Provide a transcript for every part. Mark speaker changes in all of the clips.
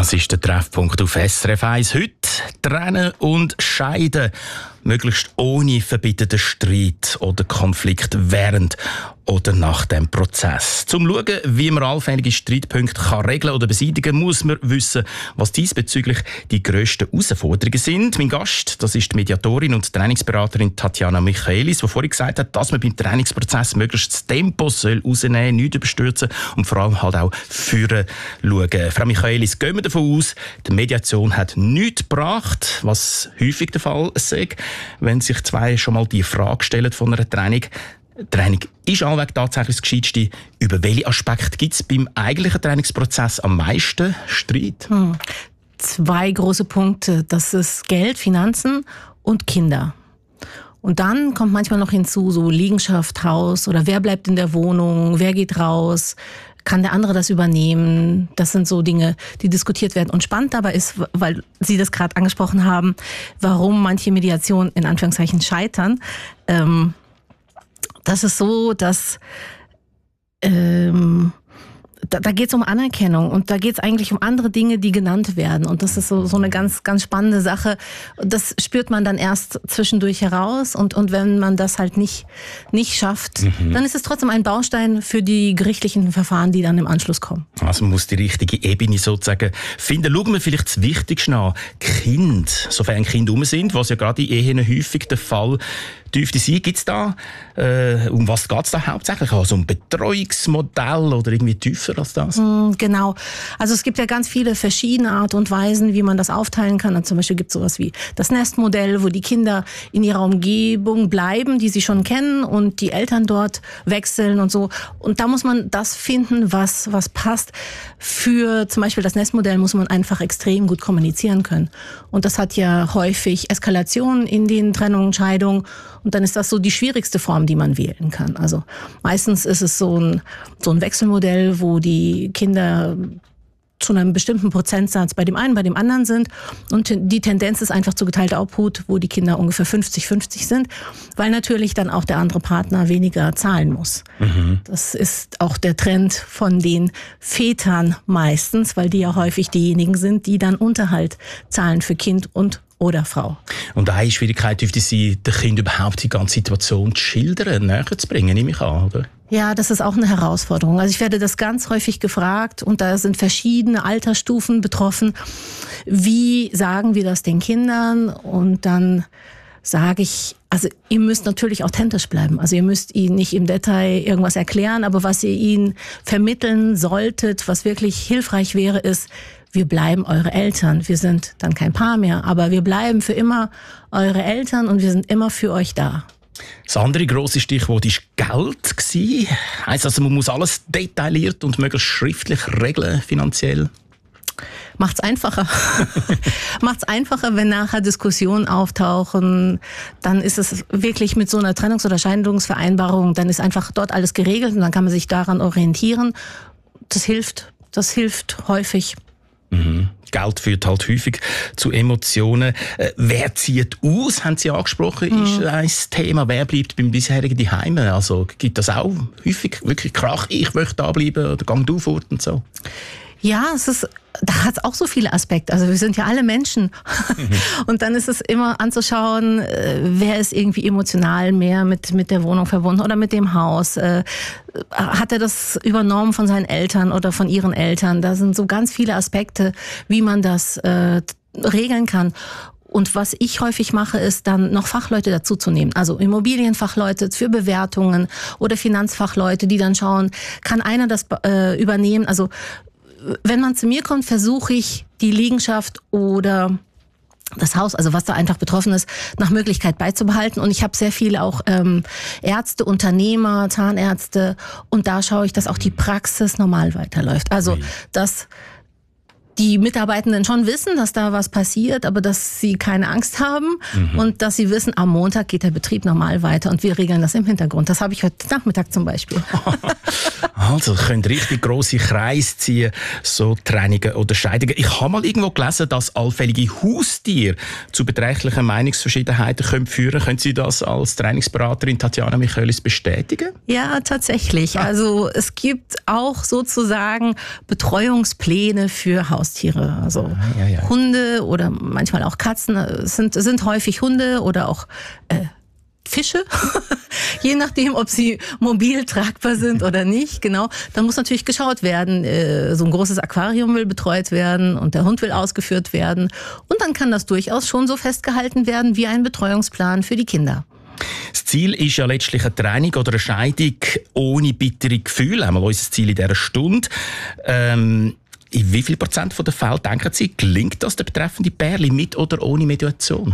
Speaker 1: Das ist der Treffpunkt auf SRF 1. Heute trennen und scheiden. Möglichst ohne verbitteten Streit oder Konflikt während oder nach dem Prozess. Zum Schauen, wie man allfällige Streitpunkte regeln oder beseitigen kann, muss man wissen, was diesbezüglich die grössten Herausforderungen sind. Mein Gast, das ist die Mediatorin und Trainingsberaterin Tatjana Michaelis, die vorhin gesagt hat, dass man beim Trainingsprozess möglichst das Tempo rausnehmen soll, nichts überstürzen und vor allem halt auch führen schauen. Frau Michaelis, gehen wir davon aus, die Mediation hat nichts gebracht, was häufig der Fall ist, wenn sich zwei schon mal die Frage stellen von einer Trennung. Trennung ist allweg tatsächlich das Gescheiteste. Über welche Aspekte gibt es beim eigentlichen Trennungsprozess am meisten Streit?
Speaker 2: Zwei große Punkte. Das ist Geld, Finanzen und Kinder. Und dann kommt manchmal noch hinzu, so Liegenschaft, Haus oder wer bleibt in der Wohnung, wer geht raus, kann der andere das übernehmen? Das sind so Dinge, die diskutiert werden. Und spannend dabei ist, weil Sie das gerade angesprochen haben, warum manche Mediationen in Anführungszeichen scheitern. Das ist so, dass da geht es um Anerkennung und da geht es eigentlich um andere Dinge, die genannt werden. Und das ist so eine ganz, ganz spannende Sache. Das spürt man dann erst zwischendurch heraus. Und wenn man das halt nicht schafft, dann ist es trotzdem ein Baustein für die gerichtlichen Verfahren, die dann im Anschluss kommen. Also man muss die richtige Ebene sozusagen finden. Schauen wir vielleicht das Wichtigste an. Kind, sofern Kinder rum sind, was ja gerade in Ehen häufig der Fall dürfte sein. Gibt es da, um was geht es da hauptsächlich? Also um Betreuungsmodell oder irgendwie tiefer als das? Genau. Also es gibt ja ganz viele verschiedene Art und Weisen, wie man das aufteilen kann. Und zum Beispiel gibt es sowas wie das Nestmodell, wo die Kinder in ihrer Umgebung bleiben, die sie schon kennen und die Eltern dort wechseln und so. Und da muss man das finden, was passt. Für zum Beispiel das Nestmodell muss man einfach extrem gut kommunizieren können. Und das hat ja häufig Eskalationen in den Trennungen, Scheidungen. Und dann ist das so die schwierigste Form, die man wählen kann. Also meistens ist es so ein Wechselmodell, wo die Kinder zu einem bestimmten Prozentsatz bei dem einen, bei dem anderen sind. Und die Tendenz ist einfach zu geteilter Obhut, wo die Kinder ungefähr 50-50 sind, weil natürlich dann auch der andere Partner weniger zahlen muss. Das ist auch der Trend von den Vätern meistens, weil die ja häufig diejenigen sind, die dann Unterhalt zahlen für Kind und oder Frau. Und eine Schwierigkeit dürfte sein, dem Kind überhaupt die ganze Situation zu schildern, näher zu bringen, nehme ich an, oder? Ja, das ist auch eine Herausforderung. Also ich werde das ganz häufig gefragt und da sind verschiedene Altersstufen betroffen. Wie sagen wir das den Kindern? Und dann sage ich, also ihr müsst natürlich authentisch bleiben. Also ihr müsst ihnen nicht im Detail irgendwas erklären, aber was ihr ihnen vermitteln solltet, was wirklich hilfreich wäre, ist, wir bleiben eure Eltern. Wir sind dann kein Paar mehr, aber wir bleiben für immer eure Eltern und wir sind immer für euch da. Das andere grosse Stichwort war Geld. Heisst also, man muss alles detailliert und möglichst schriftlich regeln, finanziell? Macht's einfacher. Macht's einfacher, wenn nachher Diskussionen auftauchen. Dann ist es wirklich mit so einer Trennungs- oder Scheidungsvereinbarung, dann ist einfach dort alles geregelt und dann kann man sich daran orientieren. Das hilft häufig. Geld führt halt häufig zu Emotionen. Wer zieht aus, haben Sie angesprochen, ist ein Thema. Wer bleibt beim bisherigen daheim? Also gibt das auch häufig wirklich Krach, ich möchte da bleiben oder gang du fort und so? Ja, da hat es auch so viele Aspekte. Also wir sind ja alle Menschen. Und dann ist es immer anzuschauen, wer ist irgendwie emotional mehr mit der Wohnung verbunden oder mit dem Haus. Hat er das übernommen von seinen Eltern oder von ihren Eltern? Da sind so ganz viele Aspekte, wie man das regeln kann. Und was ich häufig mache, ist dann noch Fachleute dazuzunehmen. Also Immobilienfachleute für Bewertungen oder Finanzfachleute, die dann schauen, kann einer das übernehmen? Also wenn man zu mir kommt, versuche ich die Liegenschaft oder das Haus, also was da einfach betroffen ist, nach Möglichkeit beizubehalten. Und ich habe sehr viele auch Ärzte, Unternehmer, Zahnärzte. Und da schaue ich, dass auch die Praxis normal weiterläuft. Also dass die Mitarbeitenden schon wissen, dass da was passiert, aber dass sie keine Angst haben und dass sie wissen, am Montag geht der Betrieb normal weiter und wir regeln das im Hintergrund. Das habe ich heute Nachmittag zum Beispiel. Also, können richtig grosse Kreise ziehen, so Trennungen oder Scheidungen. Ich habe mal irgendwo gelesen, dass allfällige Haustiere zu beträchtlichen Meinungsverschiedenheiten führen können. Können Sie das als Trainingsberaterin Tatjana Michaelis bestätigen? Ja, tatsächlich. Also es gibt auch sozusagen Betreuungspläne für Haustiere. Haustiere. Also Hunde oder manchmal auch Katzen. Es sind häufig Hunde oder auch Fische, je nachdem, ob sie mobil tragbar sind oder nicht. Genau. Dann muss natürlich geschaut werden. So ein großes Aquarium will betreut werden und der Hund will ausgeführt werden. Und dann kann das durchaus schon so festgehalten werden wie ein Betreuungsplan für die Kinder.
Speaker 1: Das Ziel ist ja letztlich eine Trennung oder eine Scheidung ohne bittere Gefühle. Einmal unser Ziel in dieser Stunde. In wie viel Prozent der Fälle, denken Sie, gelingt das der betreffende Pärchen mit oder ohne Mediation?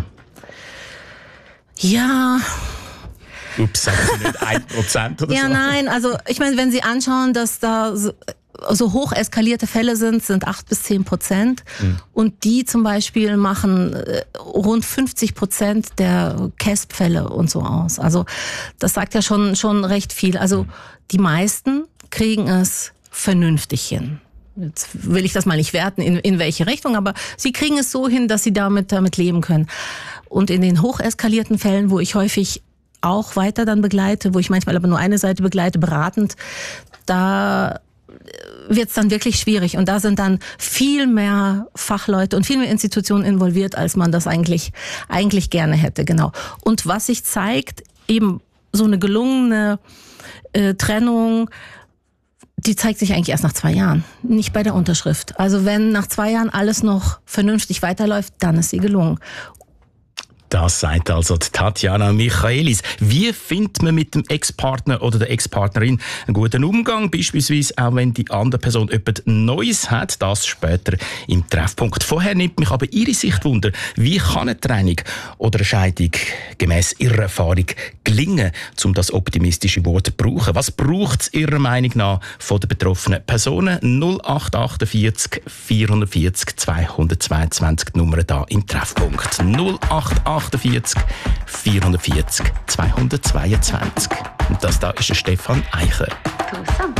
Speaker 2: Ja.
Speaker 1: Ups, sagen Sie nicht 1% oder so?
Speaker 2: Ja, nein, also ich meine, wenn Sie anschauen, dass da so hoch eskalierte Fälle sind 8-10%. Und die zum Beispiel machen rund 50% der CASP-Fälle und so aus. Also das sagt ja schon recht viel. Also die meisten kriegen es vernünftig hin. Jetzt will ich das mal nicht werten, in welche Richtung, aber sie kriegen es so hin, dass sie damit leben können. Und in den hocheskalierten Fällen, wo ich häufig auch weiter dann begleite, wo ich manchmal aber nur eine Seite begleite, beratend, da wird es dann wirklich schwierig. Und da sind dann viel mehr Fachleute und viel mehr Institutionen involviert, als man das eigentlich gerne hätte. Genau. Und was sich zeigt, eben so eine gelungene Trennung, die zeigt sich eigentlich erst nach 2 Jahren, nicht bei der Unterschrift. Also wenn nach 2 Jahren alles noch vernünftig weiterläuft, dann ist sie gelungen.
Speaker 1: Das sagt also Tatjana Michaelis. Wie findet man mit dem Ex-Partner oder der Ex-Partnerin einen guten Umgang? Beispielsweise auch, wenn die andere Person etwas Neues hat. Das später im Treffpunkt. Vorher nimmt mich aber Ihre Sicht wunder. Wie kann eine Trennung oder eine Scheidung gemäss Ihrer Erfahrung gelingen, um das optimistische Wort zu brauchen? Was braucht es Ihrer Meinung nach von den betroffenen Personen? 0848 440 222 Nummer da im Treffpunkt. 0848 440 222. Und das da ist der Stefan Eicher.